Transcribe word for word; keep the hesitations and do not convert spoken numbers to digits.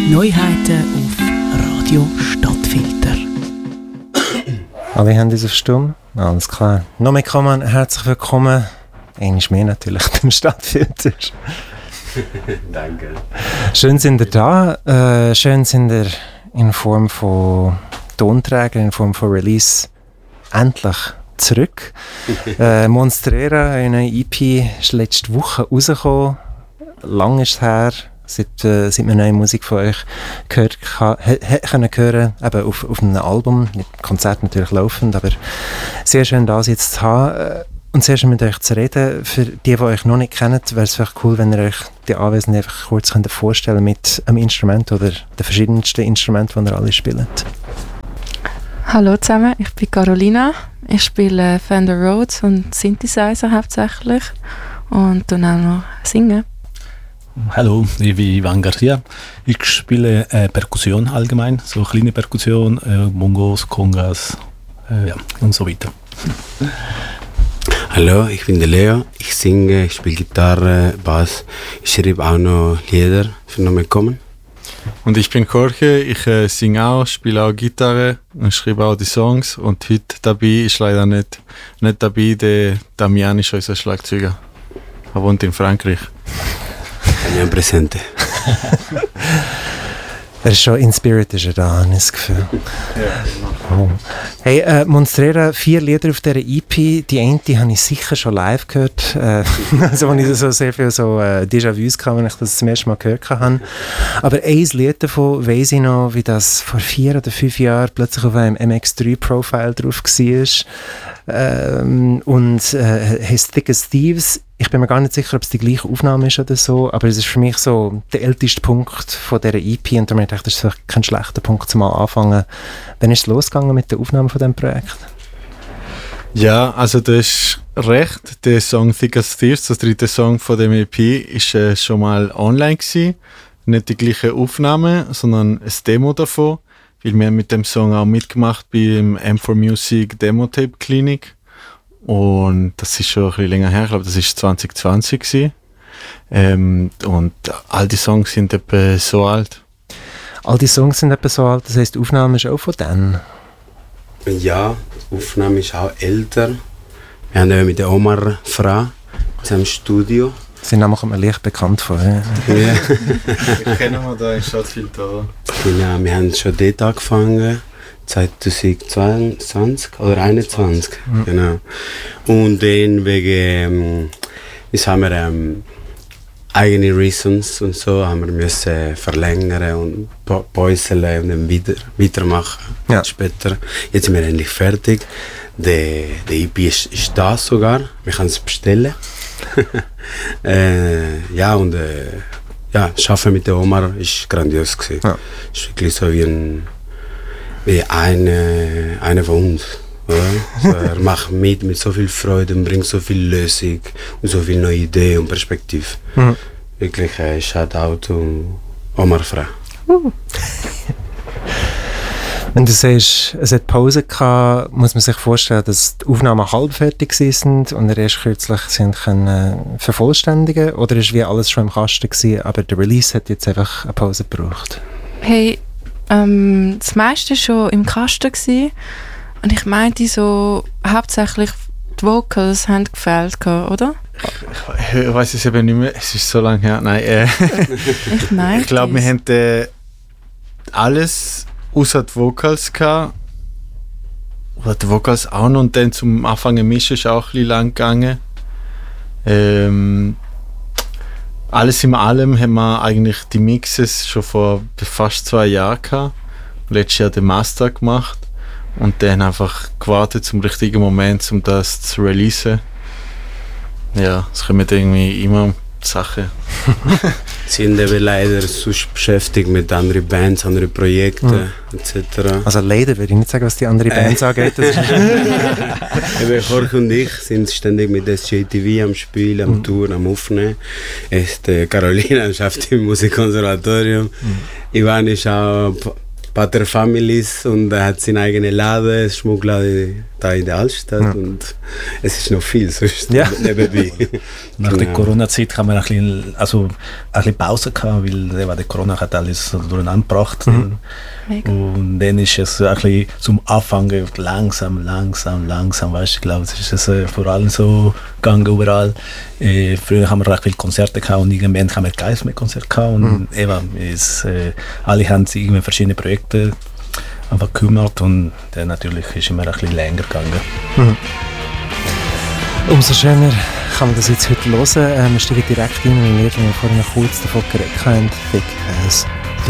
Neuheiten auf Radio Stadtfilter. Alle Hände auf Stumm? Alles klar. Noch mehr kommen, herzlich willkommen. Einmal mehr natürlich beim Stadtfilter. Danke. Schön sind ihr da. Äh, schön sind ihr in Form von Tonträger, in Form von Release endlich zurück. äh, Monstrera, eine neue E P, ist letzte Woche rausgekommen. Lang ist es her, seit, äh, seit wir neue Musik von euch gehört ha, he, können hören, eben auf, auf einem Album, mit Konzert natürlich laufend, aber sehr schön, das jetzt zu haben und sehr schön mit euch zu reden. Für die, die euch noch nicht kennen, wäre es vielleicht cool, wenn ihr euch die Anwesenden einfach kurz könnt vorstellen mit einem Instrument oder den verschiedensten Instrumenten, die ihr alle spielt. Hallo zusammen, ich bin Carolina. Ich spiele Fender Rhodes und Synthesizer hauptsächlich und dann auch noch singen. Hallo, ich bin Ivan Garcia. Ich spiele äh, Perkussion allgemein, so kleine Perkussion, äh, Bongos, Congas äh, ja, und so weiter. Hallo, ich bin der Leo. Ich singe, ich spiele Gitarre, Bass. Ich schreibe auch noch Lieder für noch mehr kommen. Und ich bin Jorge, ich äh, singe auch, spiele auch Gitarre und schreibe auch die Songs. Und heute dabei ist leider nicht, nicht dabei, der Damian ist unser Schlagzeuger. Er wohnt in Frankreich. Damian Presente. Er ist schon in Spirit, ist er da, habe ich das Gefühl. Ja, oh. Hey, äh, Monstrera, vier Lieder auf dieser E P. Die eine die habe ich sicher schon live gehört. Äh, also, als ich so sehr viel so äh, Déjà-vus hatte, wenn ich das zum ersten Mal gehört habe. Aber ein Lied davon weiss ich noch, wie das vor vier oder fünf Jahren plötzlich auf einem M X drei Profile drauf war. Ähm, und äh, heißt Thick as Thieves. Ich bin mir gar nicht sicher, ob es die gleiche Aufnahme ist oder so, aber es ist für mich so der älteste Punkt von dieser E P und damit dachte ich, das ist kein schlechter Punkt zum Anfangen. Wann ist es losgegangen mit der Aufnahme von diesem Projekt? ja, also das ist recht. Der Song Thick as Thieves, der dritte Song von dem E P, ist äh, schon mal online gewesen. Nicht die gleiche Aufnahme, sondern ein Demo davon, weil wir mit dem Song auch mitgemacht beim M vier Music Demo Tape Klinik. Und das ist schon ein bisschen länger her, ich glaube, das war zwanzig zwanzig gewesen. Ähm, und all die Songs sind etwa so alt. All die Songs sind etwa so alt, das heisst, die Aufnahme ist auch von denen? Ja, die Aufnahme ist auch älter. Wir haben ja mit der Omar Fra in seinem Studio. Sie Namen kommt mir leicht bekannt vor. Ja. Ja. Ich kenne wir da in Stadtfilter. Genau, wir haben schon dort angefangen. zwanzig zwanzig oder einundzwanzig, mhm. Genau. Und dann wegen, jetzt haben wir ähm, eigene Reasons und so, haben wir müssen verlängern und päuseln und dann wieder, weitermachen. Ja. Später. Jetzt sind wir endlich fertig. Der, der E P ist, ist da sogar, wir können es bestellen. äh, ja, und äh, ja, das Arbeiten mit der Omar war grandios gewesen. Ja. Es ist wirklich so wie ein wie eine, eine von uns. Oder? So, er macht mit mit so viel Freude und bringt so viel Lösung und so viele neue Ideen und Perspektive. Mhm. Wirklich ein Shoutout und Omar Fra. Uh. Wenn du sagst, es hat Pause gehabt, muss man sich vorstellen, dass die Aufnahmen halb fertig sind und er erst kürzlich sind können vervollständigen, oder ist wie alles schon im Kasten gewesen, aber der Release hat jetzt einfach eine Pause gebraucht? Hey, ähm, das meiste war schon im Kasten gewesen. Und ich meinte so, hauptsächlich die Vocals haben gefehlt, oder? Ich, ich weiß es eben nicht mehr, es ist so lange her. Nein, äh, ich meine ich glaube, wir haben äh, alles außer die Vocals gehabt. Oder die Vocals auch noch. Und dann zum Anfang mischen ist auch ein bisschen lang gegangen. Ähm, alles in allem haben wir eigentlich die Mixes schon vor fast zwei Jahren gehabt. Letztes Jahr den Master gemacht. Und dann einfach gewartet zum richtigen Moment, um das zu releasen. Ja, es kommen irgendwie immer Sachen. Sie sind eben leider sonst beschäftigt mit anderen Bands, anderen Projekten mhm. et cetera. Also leider würde ich nicht sagen, was die anderen Bands angeht. Eben Jorge und ich sind ständig mit S J T V am Spielen, am mhm. Touren, am Aufnehmen. Este, Carolina schafft im Musikkonservatorium. Mhm. Ivan ist auch Pater Families und er hat seinen eigenen Laden, Schmuckladen da in der Altstadt ja. und es ist noch viel sonst ja. nebenbei. Nach der Corona-Zeit haben wir ein bisschen, also ein bisschen Pause gehabt, weil die Corona hat alles durcheinander gebracht. Mhm. Und dann ist es ein bisschen zum Anfang langsam, langsam, langsam, weißt du, ich glaube, es ist es, äh, vor allem so gegangen überall. Äh, früher haben wir recht viele Konzerte gehabt und irgendwann haben wir kein mehr Konzert gehabt und mhm. eben, es, äh, alle haben sich irgendwie verschiedene Projekte einfach gekümmert und dann natürlich ist immer ein bisschen länger gegangen. Mhm. Umso schöner kann man das jetzt heute hören. Ähm, wir steigen direkt in und wir vorhin noch kurz davon geredet haben, Thick as